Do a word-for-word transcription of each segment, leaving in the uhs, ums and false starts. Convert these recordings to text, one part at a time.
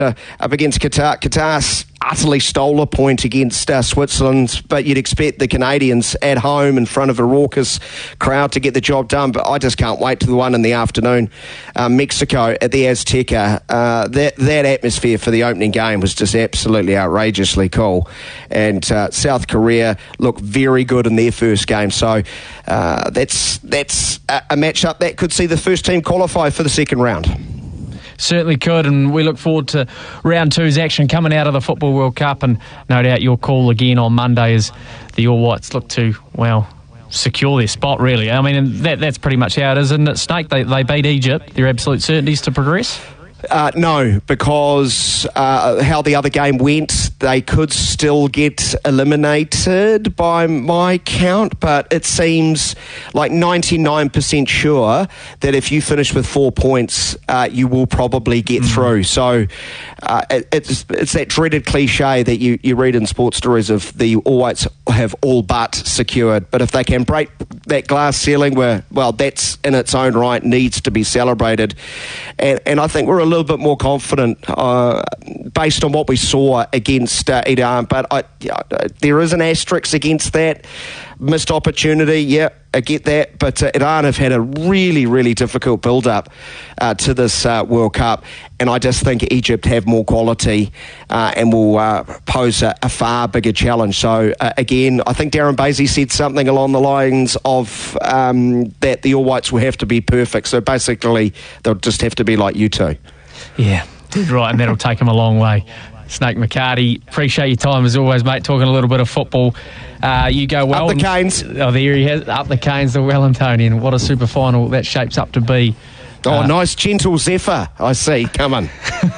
uh, up against Qatar. Qatar utterly stole a point against uh, Switzerland, but you'd expect the Canadians at home in front of a raucous crowd to get the job done. But I just can't wait to the one in the afternoon. Uh, Mexico at the Azteca. Uh, that, that atmosphere for the opening game was just absolutely outrageously cool. And uh, South Korea looked very good in their first game. So uh, that's, that's a, a matchup that could see the first team qualify for the second round. Certainly could, and we look forward to round two's action coming out of the Football World Cup, and no doubt your call again on Monday as the All Whites look to, well, secure their spot, really. I mean, and that, that's pretty much how it is, isn't it, Snake? They, they beat Egypt. They're absolute certainties to progress? Uh, no, because uh, how the other game went, they could still get eliminated by my count, but it seems like ninety-nine percent sure that if you finish with four points, uh, you will probably get mm. through. So uh, it, it's it's that dreaded cliche that you, you read in sports stories of the All Whites have all but secured. But if they can break that glass ceiling where, well, that's in its own right needs to be celebrated. And, and I think we're a little bit more confident uh, based on what we saw against uh, Iran, but I, yeah, there is an asterisk against that. Missed opportunity, yeah, I get that, but uh, Iran have had a really, really difficult build-up uh, to this uh, World Cup, and I just think Egypt have more quality uh, and will uh, pose a, a far bigger challenge. So, uh, again, I think Darren Basie said something along the lines of um, that the All Whites will have to be perfect, so basically they'll just have to be like you two. Yeah, right, and that'll take them a long way. Snake McCarty, appreciate your time as always, mate, talking a little bit of football. Uh, you go well. Up the Canes. Oh, there he has, up the Canes, the Wellingtonian. What a super final that shapes up to be. Oh, uh, nice gentle zephyr, I see, come on.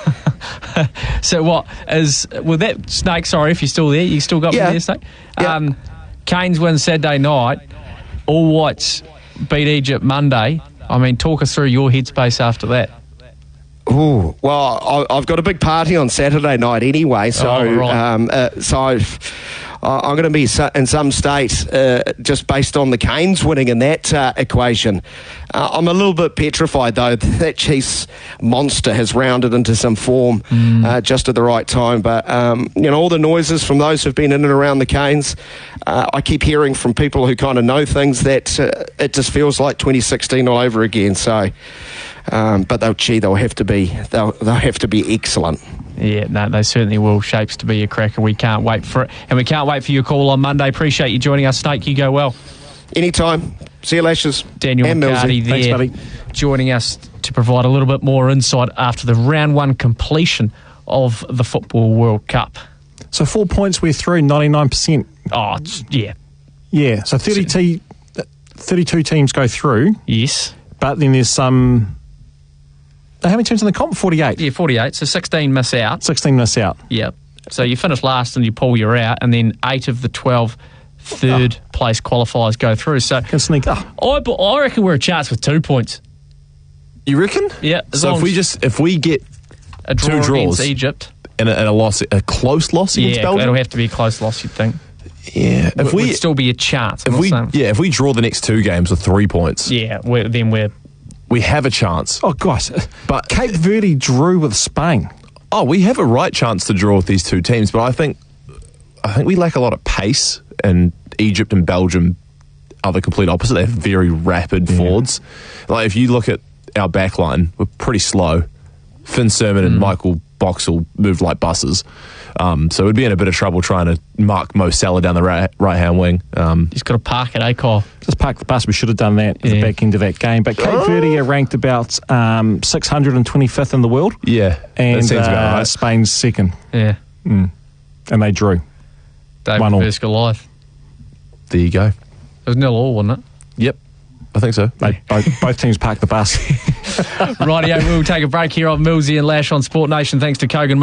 So what, is, well that, Snake, sorry if you're still there, you still got yeah. me there, Snake? Yeah. Um, Canes win Saturday night, All Whites beat Egypt Monday. I mean, talk us through your headspace after that. Oh, well, I've got a big party on Saturday night anyway, so oh, right. um, uh, so I'm going to be in some state uh, just based on the Canes winning in that uh, equation. Uh, I'm a little bit petrified, though. That Chiefs monster has rounded into some form mm. uh, just at the right time. But, um, you know, all the noises from those who've been in and around the Canes, uh, I keep hearing from people who kind of know things that uh, it just feels like twenty sixteen all over again. So... Um, but they'll, gee, they'll have to be they'll they'll have to be excellent. Yeah, no, they certainly will. Shapes to be a cracker. We can't wait for it, and we can't wait for your call on Monday. Appreciate you joining us, Snake. You go well. Anytime. See you, Lashes. Daniel and McCarty there, Thanks, buddy. Joining us to provide a little bit more insight after the round one completion of the Football World Cup. So four points we're through, ninety-nine percent. Oh, it's, yeah. Yeah, so thirty-two, thirty-two teams go through. Yes. But then there's some... How many teams in the comp? forty-eight. Yeah, forty-eight. So sixteen miss out. sixteen miss out. Yeah. So you finish last and you pull, you're out, and then eight of the twelve third oh. place qualifiers go through. So can sneak up. I, I reckon we're a chance with two points. You reckon? Yeah. So if we just if we get a draw two draws against Egypt and a, and a loss, a close loss against yeah, Belgium, it'll have to be a close loss. You'd think. Yeah, if it we would still be a chance. If we saying. yeah, if we draw the next two games with three points, yeah, we're, then we're. We have a chance. Oh, gosh. But Cape Verde drew with Spain. Oh, we have a right chance to draw with these two teams, but I think I think we lack a lot of pace, and Egypt and Belgium are the complete opposite. They have very rapid yeah. forwards. Like, if you look at our back line, we're pretty slow. Finn Sermon mm. and Michael Boxall moved like buses. Um, so we'd be in a bit of trouble trying to mark Mo Salah down the right, right-hand wing. Um, He's got to park it, eh, Kyle? Just park the bus. We should have done that at yeah. the back end of that game. But Cape oh. Verde are ranked about um, six hundred twenty-fifth in the world. Yeah, and that seems uh, about right. Spain's second. Yeah. Mm. And they drew. David versus Goliath. There you go. It was nil all, wasn't it? Yep. I think so. They, both, both teams parked the bus. Rightio, we'll take a break here on Millsy and Lash on Sport Nation. Thanks to Kogan.